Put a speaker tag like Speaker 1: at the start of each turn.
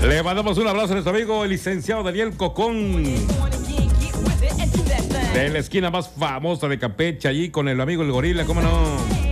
Speaker 1: Le mandamos un abrazo a nuestro amigo, el licenciado Daniel Cocón, de la esquina más famosa de Campeche, allí con el amigo el gorila, ¿cómo no?